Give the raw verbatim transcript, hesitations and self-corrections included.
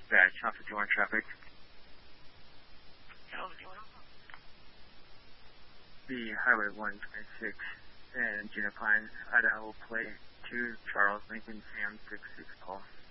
Badge, South fifty-one traffic. The Highway one twenty-six and Juniper Pines, Idaho Plate two, Charles Lincoln Sam six six Paul.